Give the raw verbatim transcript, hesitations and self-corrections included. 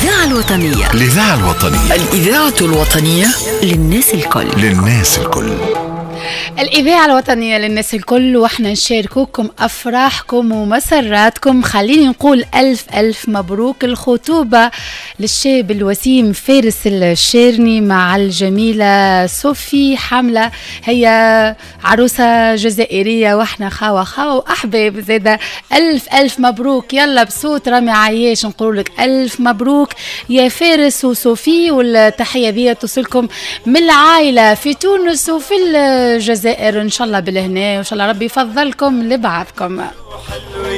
الإذاعة الوطنية. الإذاعة الوطنية. الإذاعة الوطنية للناس الكل. للناس الكل. الإذاعة الوطنية للناس الكل، واحنا نشاركوكم أفراحكم ومسراتكم. خليني نقول ألف ألف مبروك الخطوبة للشاب الوسيم فارس الشيرني مع الجميلة صوفي حملة. هي عروسة جزائرية واحنا خاوة خاوة وأحباب زادة. ألف ألف مبروك. يلا بصوت رامي عياش نقول لك ألف مبروك يا فارس وصوفي، والتحية ذي توصلكم من العائلة في تونس وفي الجزائر ان شاء الله بالهنا، وان شاء الله ربي يفضلكم لبعضكم.